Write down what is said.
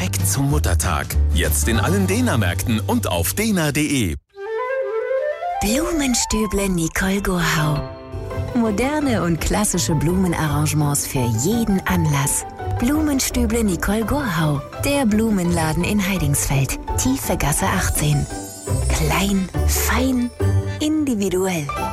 Perfekt zum Muttertag. Jetzt in allen Dena-Märkten und auf dena.de. Blumenstüble Nicole Gurhau. Moderne und klassische Blumenarrangements für jeden Anlass. Blumenstüble Nicole Gurhau. Der Blumenladen in Heidingsfeld. Tiefe Gasse 18. Klein, fein, individuell.